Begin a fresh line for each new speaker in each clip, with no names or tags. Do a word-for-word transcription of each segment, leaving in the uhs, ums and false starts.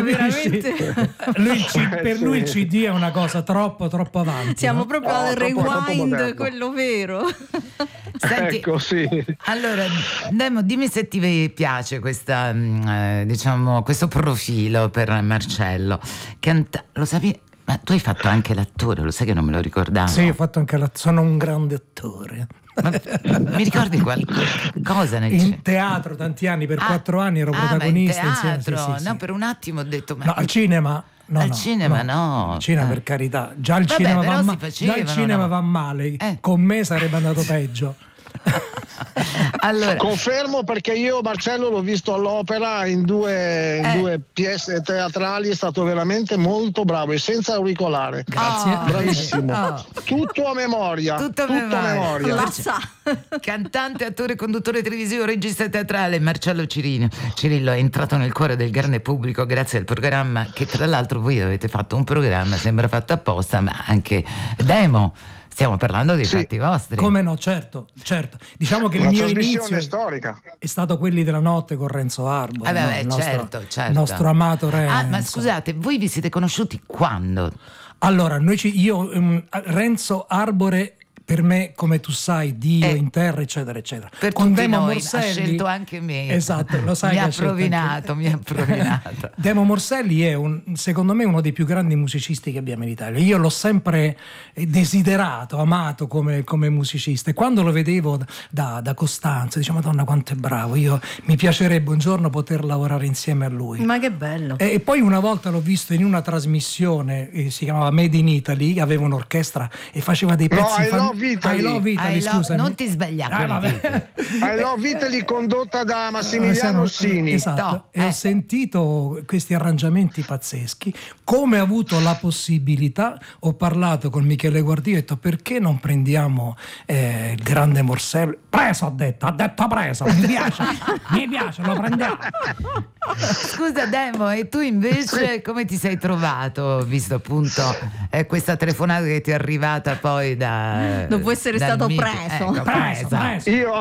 veramente.
Lui, il C- per lui il C D è una cosa troppo troppo avanti.
Siamo
no?
proprio
No,
al
troppo- troppo
rewind,
moderno.
quello vero.
Senti,
Ecco, sì.
allora, Demo, dimmi se ti piace questa, mm, eh, diciamo, questo profilo per Marcello. Canta- lo sapevi? Ma tu hai fatto anche l'attore, lo sai che non me lo ricordavo.
Sì, ho fatto anche la... sono un grande attore.
Ma mi ricordi qualcosa nel
In teatro tanti anni, per
Ah,
quattro anni ero
ah, ma in
protagonista insieme.
teatro?
Sì, sì,
No,
sì.
per un attimo ho detto ma
No, al cinema. No,
Al
no,
cinema no.
Al cinema,
Eh.
per carità. Già il
Vabbè,
cinema,
però
va,
si
ma-
facevano,
già il cinema
no?
va male.
Eh.
Con me sarebbe andato peggio.
Allora,
Confermo, perché io Marcello l'ho visto all'opera in due, in
Eh.
due pièce teatrali, è stato veramente molto bravo e senza auricolare.
Grazie.
Oh,
Bravissimo.
oh.
Tutto a memoria.
Tutto a
tutto
memoria.
a memoria.
La sa.
cantante, attore, conduttore televisivo, regista teatrale Marcello Cirillo. Cirillo è entrato nel cuore del grande pubblico grazie al programma che tra l'altro voi avete fatto un programma, sembra fatto apposta, ma anche Demo. Stiamo parlando dei
Sì.
fatti vostri.
Come no, certo, certo. Diciamo che il
Una
mio
trasmissione
inizio
storica.
è stato Quelli della notte con Renzo Arbore.
Eh beh,
no?
beh,
il nostro,
certo, certo.
il nostro amato Renzo.
Ah, ma scusate, voi vi siete conosciuti quando?
Allora, noi ci, io, um, Renzo Arbore, per me, come tu sai, Dio
Eh.
in terra, eccetera, eccetera.
Per
Con
tutti
Demo
noi,
Morselli,
ha scelto anche me.
Esatto, lo sai
Mi
che
ha
ha scelto
provinato,
anche-
mi ha provinato.
Demo Morselli è un, secondo me uno dei più grandi musicisti che abbiamo in Italia. Io l'ho sempre eh, desiderato, amato come, come musicista, e quando lo vedevo da, da Costanza dicevo: Madonna quanto è bravo, io mi piacerebbe un giorno poter lavorare insieme a lui.
Ma che bello.
E, e poi una volta l'ho visto in una trasmissione, eh, si chiamava Made in Italy, aveva un'orchestra e faceva dei
No,
pezzi
I
fan-
Love Italy.
I Love Italy,
I love-
scusami.
non ti sbagliare
Ah,
con i
vabbè.
titoli.
I Love Italy, condotta da Massimiliano
Siamo-
Orsini.
Esatto,
No,
e
eh.
ho sentito questi arrangiamenti pazzeschi. Come ho avuto la possibilità, ho parlato con Michele Guardia e ho detto: perché non prendiamo eh, il grande Morselli? Preso, ha detto, ha detto preso, mi piace, mi piace, lo prendiamo.
Scusa Demo, e tu invece come ti sei trovato, visto appunto eh, questa telefonata che ti è arrivata poi da...
Dopo essere
dal
stato
mito-
preso.
Ecco,
Preso,
presa.
preso.
Io,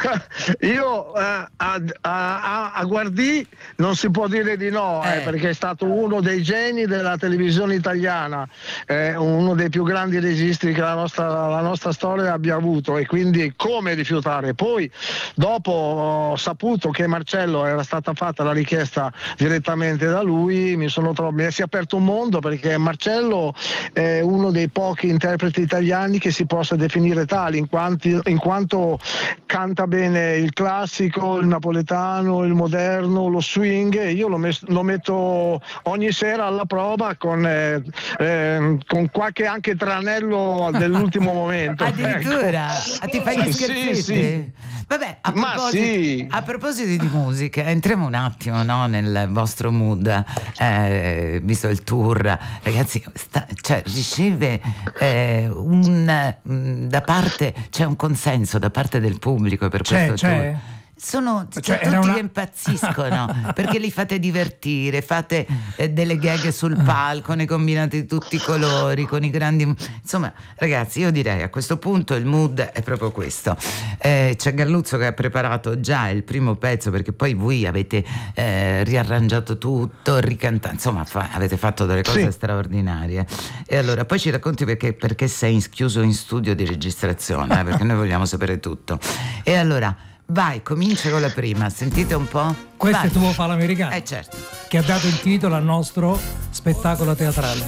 io eh, a, a, a- a Guardì non si può dire di no, eh,
Eh.
perché è stato uno dei geni della televisione italiana, eh, uno dei più grandi registi che la nostra, la nostra storia abbia avuto, e quindi come rifiutare. Poi dopo ho saputo che Marcello era stata fatta la richiesta direttamente da lui, mi sono trovato, mi si è aperto un mondo, perché Marcello è uno dei pochi interpreti italiani che si possa definire tali, in, quanti, in quanto canta bene il classico, il napoletano, il moderno, lo swing, e io lo, mes- lo metto ogni sera alla prova con, eh, eh, con qualche anche tranello dell'ultimo momento.
Addirittura,
Ecco.
ah, ti fai gli
Sì,
scherzetti?
sì.
Vabbè, a
Ma
proposito,
sì.
a proposito di musica, entriamo un attimo, no, nel vostro mood, eh, visto il tour, ragazzi, sta- cioè, riceve eh, un mm, da parte, c'è un consenso da parte del pubblico per
C'è,
questo
c'è?
tour. Sono
Cioè,
cioè,
era
tutti
una-
che impazziscono perché li fate divertire, fate eh, delle gag sul palco, ne combinate di tutti i colori con i grandi, insomma ragazzi, io direi a questo punto il mood è proprio questo. Eh, c'è Galluzzo che ha preparato già il primo pezzo, perché poi voi avete eh, riarrangiato tutto, ricantato, insomma fa- avete fatto delle cose
Sì.
straordinarie. E allora poi ci racconti perché, perché sei in- chiuso in studio di registrazione, eh, perché noi vogliamo sapere tutto. E allora vai, comincia con la prima, sentite un po'.
Questo
Vai.
è Tuo fa l'americano,
Eh certo.
che ha dato il titolo al nostro spettacolo teatrale.